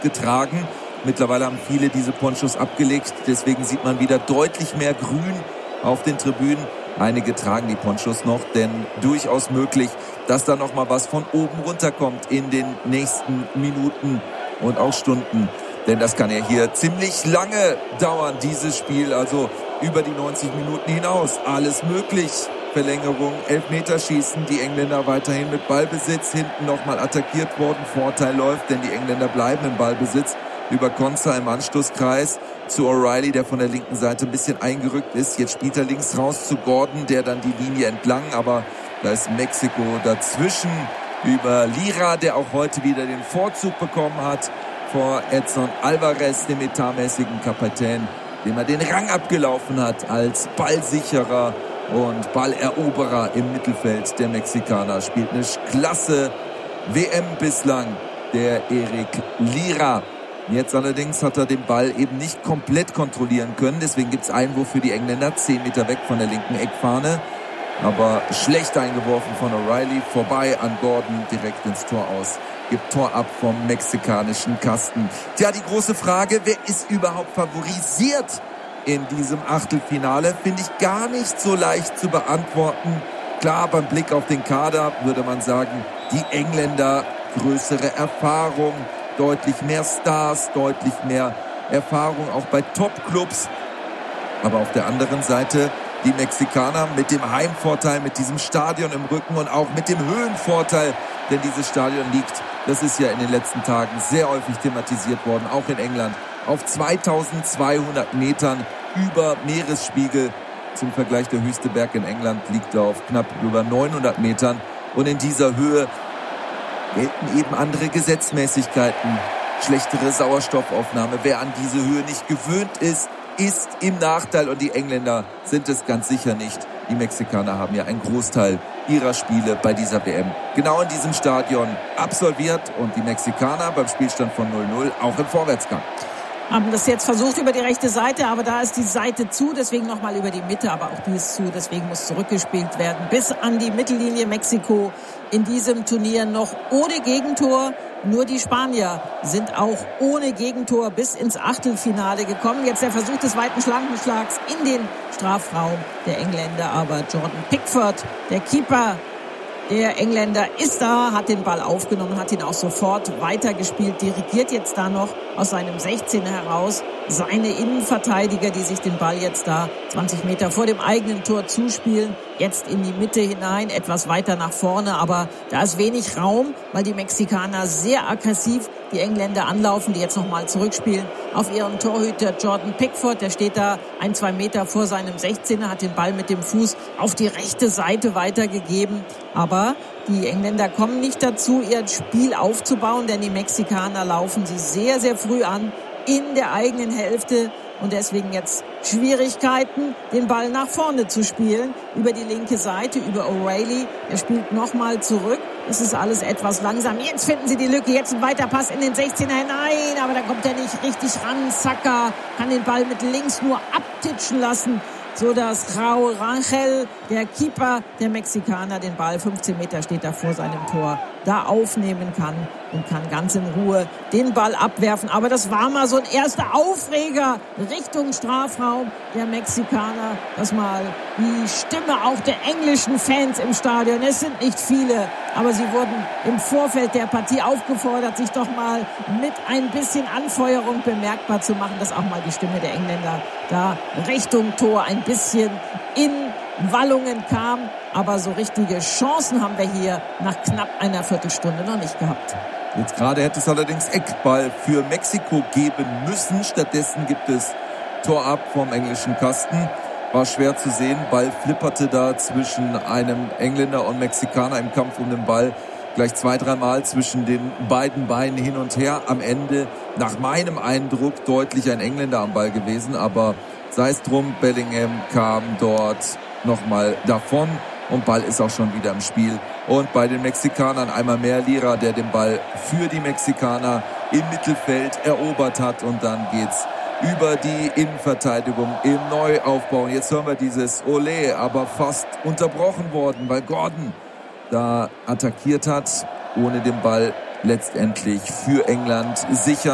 getragen. Mittlerweile haben viele diese Ponchos abgelegt, deswegen sieht man wieder deutlich mehr Grün auf den Tribünen. Einige tragen die Ponchos noch, denn durchaus möglich, dass da noch mal was von oben runterkommt in den nächsten Minuten und auch Stunden. Denn das kann ja hier ziemlich lange dauern, dieses Spiel, also über die 90 Minuten hinaus. Alles möglich. Verlängerung, Elfmeterschießen, die Engländer weiterhin mit Ballbesitz, hinten nochmal attackiert worden, Vorteil läuft, denn die Engländer bleiben im Ballbesitz. Über Konza im Anschlusskreis zu O'Reilly, der von der linken Seite ein bisschen eingerückt ist. Jetzt spielt er links raus zu Gordon, der dann die Linie entlang, aber da ist Mexiko dazwischen. Über Lira, der auch heute wieder den Vorzug bekommen hat vor Edson Alvarez, dem etatmäßigen Kapitän, dem er den Rang abgelaufen hat als ballsicherer und Balleroberer im Mittelfeld. Der Mexikaner spielt eine klasse WM bislang, der Eric Lira. Jetzt allerdings hat er den Ball eben nicht komplett kontrollieren können. Deswegen gibt es Einwurf für die Engländer, 10 Meter weg von der linken Eckfahne. Aber schlecht eingeworfen von O'Reilly, vorbei an Gordon, direkt ins Tor aus. Gibt Tor ab vom mexikanischen Kasten. Tja, die große Frage, wer ist überhaupt favorisiert in diesem Achtelfinale? Finde ich gar nicht so leicht zu beantworten. Klar, beim Blick auf den Kader würde man sagen, die Engländer größere Erfahrung, deutlich mehr Stars, deutlich mehr Erfahrung auch bei Top-Clubs. Aber auf der anderen Seite die Mexikaner mit dem Heimvorteil, mit diesem Stadion im Rücken und auch mit dem Höhenvorteil, denn dieses Stadion liegt, das ist ja in den letzten Tagen sehr häufig thematisiert worden, auch in England, auf 2200 Metern über Meeresspiegel. Zum Vergleich, der höchste Berg in England liegt auf knapp über 900 Metern. Und in dieser Höhe gelten eben andere Gesetzmäßigkeiten. Schlechtere Sauerstoffaufnahme. Wer an diese Höhe nicht gewöhnt ist, ist im Nachteil. Und die Engländer sind es ganz sicher nicht. Die Mexikaner haben ja einen Großteil ihrer Spiele bei dieser WM genau in diesem Stadion absolviert. Und die Mexikaner beim Spielstand von 0-0 auch im Vorwärtsgang. Haben das jetzt versucht über die rechte Seite, aber da ist die Seite zu, deswegen nochmal über die Mitte, aber auch die ist zu, deswegen muss zurückgespielt werden. Bis an die Mittellinie. Mexiko in diesem Turnier noch ohne Gegentor. Nur die Spanier sind auch ohne Gegentor bis ins Achtelfinale gekommen. Jetzt der Versuch des weiten Schlangenschlags in den Strafraum der Engländer, aber Jordan Pickford, der Keeper der Engländer, ist da, hat den Ball aufgenommen, hat ihn auch sofort weitergespielt, dirigiert jetzt da noch aus seinem 16er heraus seine Innenverteidiger, die sich den Ball jetzt da 20 Meter vor dem eigenen Tor zuspielen. Jetzt in die Mitte hinein, etwas weiter nach vorne, aber da ist wenig Raum, weil die Mexikaner sehr aggressiv die Engländer anlaufen, die jetzt nochmal zurückspielen auf ihren Torhüter Jordan Pickford. Der steht da 1-2 Meter vor seinem 16er, hat den Ball mit dem Fuß auf die rechte Seite weitergegeben. Aber die Engländer kommen nicht dazu, ihr Spiel aufzubauen, denn die Mexikaner laufen sie sehr, sehr früh an in der eigenen Hälfte. Und deswegen jetzt Schwierigkeiten, den Ball nach vorne zu spielen. Über die linke Seite, über O'Reilly. Er spielt nochmal zurück. Es ist alles etwas langsam. Jetzt finden sie die Lücke. Jetzt ein weiter Pass in den 16er hinein. Aber da kommt er nicht richtig ran. Saka kann den Ball mit links nur abtitschen lassen, so dass Raúl Rangel, der Keeper der Mexikaner, den Ball 15 Meter steht da vor seinem Tor, da aufnehmen kann und kann ganz in Ruhe den Ball abwerfen. Aber das war mal so ein erster Aufreger Richtung Strafraum der Mexikaner. Das mal die Stimme auch der englischen Fans im Stadion. Es sind nicht viele, aber sie wurden im Vorfeld der Partie aufgefordert, sich doch mal mit ein bisschen Anfeuerung bemerkbar zu machen, dass auch mal die Stimme der Engländer da Richtung Tor ein bisschen in Wallungen kam. Aber so richtige Chancen haben wir hier nach knapp einer Viertelstunde noch nicht gehabt. Jetzt gerade hätte es allerdings Eckball für Mexiko geben müssen. Stattdessen gibt es Tor ab vom englischen Kasten. War schwer zu sehen. Ball flipperte da zwischen einem Engländer und Mexikaner im Kampf um den Ball. Gleich 2-3 Mal zwischen den beiden Beinen hin und her. Am Ende, nach meinem Eindruck, deutlich ein Engländer am Ball gewesen. Aber sei es drum, Bellingham kam dort nochmal davon. Und Ball ist auch schon wieder im Spiel. Und bei den Mexikanern einmal mehr Lira, der den Ball für die Mexikaner im Mittelfeld erobert hat. Und dann geht's über die Innenverteidigung im Neuaufbau. Und jetzt hören wir dieses Olé, aber fast unterbrochen worden, weil Gordon da attackiert hat, ohne den Ball letztendlich für England sicher